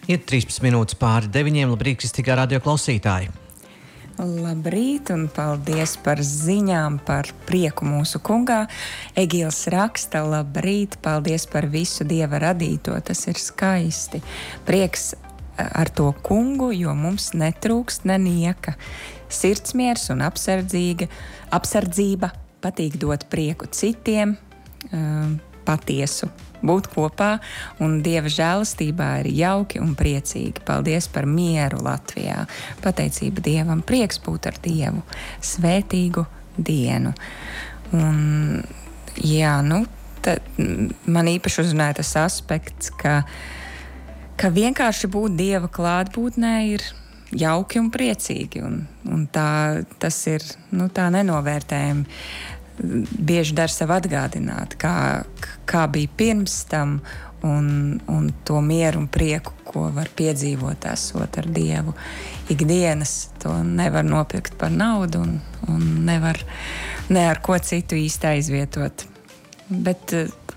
Ir 13 minūtes pāri 9. Labrīt, Kristīgā radio klausītāji. Labrīt un paldies par ziņām, par prieku mūsu kungā. Egīls raksta, labrīt, paldies par visu Dieva radīto, tas ir skaisti. Prieks ar to kungu, jo mums netrūkst nenieka. Sirdsmiers un apsardzība, patīk dot prieku citiem, patiesu. Būt kopā un Dieva žēlastībā ir jauki un priecīgi. Paldies par mieru Latvijā. Pateicība Dievam, prieks būt ar Dievu. Svētīgu dienu. Un, jā, man īpaši uzrunāja tas aspekts, ka vienkārši būt Dieva klātbūtnē ir jauki un priecīgi. Un tas ir tā nenovērtējami. Bieži dar sev atgādināt, kā bija pirms tam un to mieru un prieku, ko var piedzīvot esot ar Dievu. Ikdienas to nevar nopirkt par naudu un nevar ne ar ko citu īsti aizvietot. Bet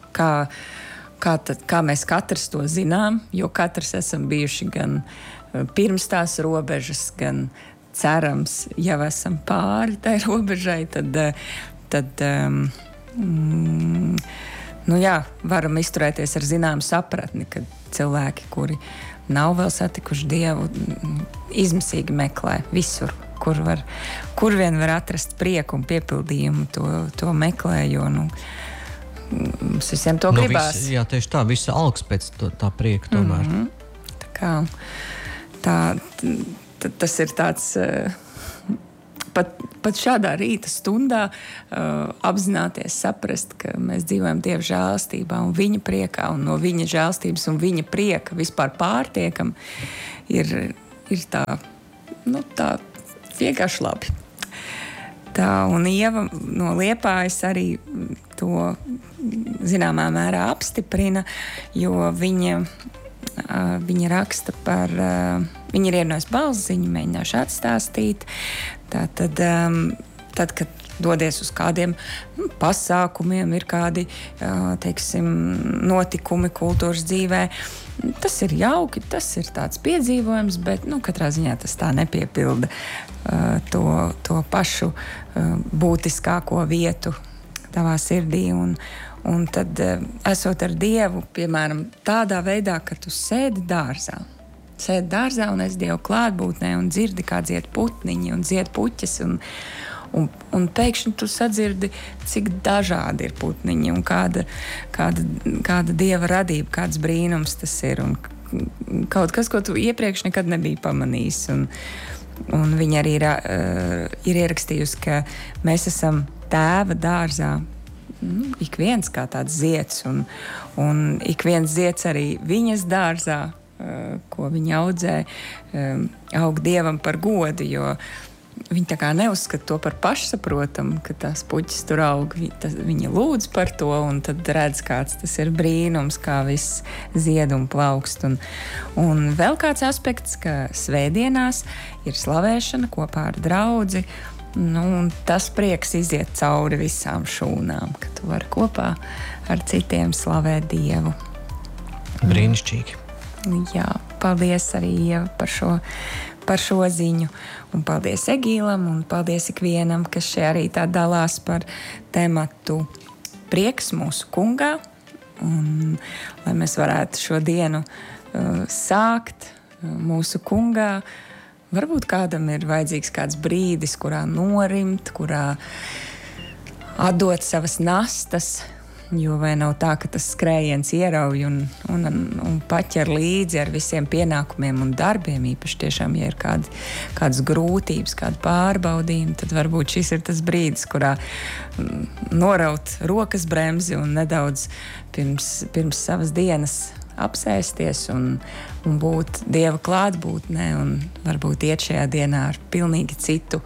kā mēs katrs to zinām, jo katrs esam bijuši gan pirms tās robežas, gan cerams, jau esam pāri tai robežai, tad varam izturēties ar zināmu sapratni, kad cilvēki, kuri nav vēl satikuši Dievu, izmisīgi meklē visur, kur vien var atrast prieku un piepildījumu, to meklē, jo mums visiem to gribās. Jā, tieši tā, visa algs pēc tā prieka tomēr. Tas ir tāds... Pat šādā rīta stundā apzināties, saprast, ka mēs dzīvojam Dieva žēlastībā un viņa priekā, un no viņa žēlastības un viņa prieka vispār pārtiekam, ir tā vienkārši labi. Un Ieva no Liepājas arī to zināmā mērā apstiprina, jo viņa raksta par... Viņa ir ierunājusi balsziņu, mēģināšu atstāstīt. Tad, kad dodies uz kādiem pasākumiem, ir kādi, notikumi kultūras dzīvē, tas ir jauki, tas ir tāds piedzīvojums, bet, katrā ziņā tas tā nepiepilda to pašu būtiskāko vietu tavā sirdī. Un tad, esot ar Dievu, piemēram, tādā veidā, ka tu sēdi dārzā un es Dievu klātbūtnē un dzirdi, kā dzied putniņi un dzied puķes un pēkšņi tu sadzirdi, cik dažādi ir putniņi un kāda Dieva radība, kāds brīnums tas ir un kaut kas, ko tu iepriekš nekad nebija pamanījis. Un viņa arī ir ierakstījusi, ka mēs esam Tēva dārzā, ik viens kā tāds zieds un ik viens zieds arī viņas dārzā, ko viņa audzē, aug Dievam par godu, jo viņa tā kā neuzskata to par pašsaprotamu, ka tās puķis tur aug. Viņa lūdz par to, un tad redz, kāds tas ir brīnums, kā viss zied un plaukst. Un vēl kāds aspekts, ka svētdienās ir slavēšana kopā ar draudzi, un tas prieks iziet cauri visām šūnām, ka tu vari kopā ar citiem slavēt Dievu. Brīnišķīgi. Jā, paldies arī Ieva par šo ziņu, un paldies Egīlam, un paldies ikvienam, kas šeit arī tā dalās par tematu prieks mūsu kungā, un lai mēs varētu šo dienu sākt mūsu kungā. Varbūt kādam ir vajadzīgs kāds brīdis, kurā norimt, kurā atdot savas nastas, jo vai nav tā, ka tas skrējiens ierauj un paķer līdzi ar visiem pienākumiem un darbiem, īpaši tiešām, ja ir kādas grūtības, kāda pārbaudījuma, tad varbūt šis ir tas brīdis, kurā noraut rokas bremzi un nedaudz pirms savas dienas apsēsties un būt Dieva klātbūtnē un varbūt iet šajā dienā ar pilnīgi citu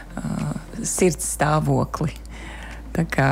sirds stāvokli. Tā kā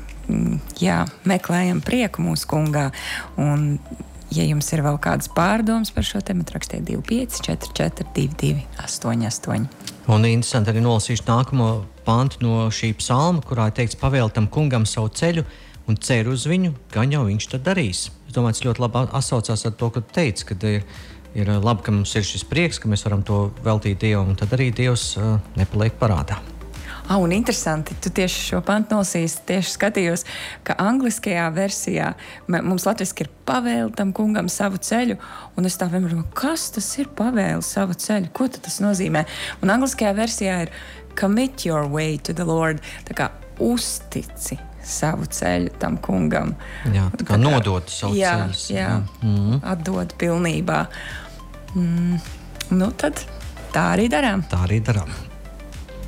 meklējam prieku mūsu kungā, un ja jums ir vēl kādas pārdomas par šo tematu, rakstiet 25 44 22 88. Un interesanti arī nolasīšu nākamo pantu no šī psalma, kurā teikts pavēl tam kungam savu ceļu un cer uz viņu, gan jau viņš tad darīs. Es domāju, tas ļoti labi asociās ar to, ka tu teici, kad ir ir labi, ka mums ir šis prieks, ka mēs varam to veltīt Dievam, un tad arī Dievs nepaliek parādā. Un interesanti, tu tieši šo pantu nolasīsi, tieši skatījos, ka angliskajā versijā mums latviski ir pavēle tam kungam savu ceļu, un es tā vienmēr domāju, kas tas ir pavēle savu ceļu, ko tad tas nozīmē? Un angliskajā versijā ir commit your way to the Lord, tā kā uztici savu ceļu tam kungam. Jā, tā kā nodot savu ceļu. Jā, atdod pilnībā. Nu tad tā arī darām. Tā arī darām.